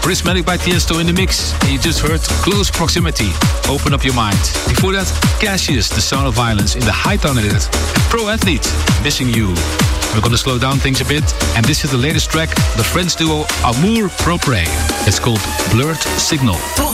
Prismatic by Tiesto in the mix. And you just heard Close Proximity, Open Up Your Mind. Before that, Cassius, The Sound of Violence in the High Tone edit. And Pro Athlete, Missing You. We're gonna slow down things a bit. And this is the latest track, the French duo Amour Propre. It's called Blurred Signal. Top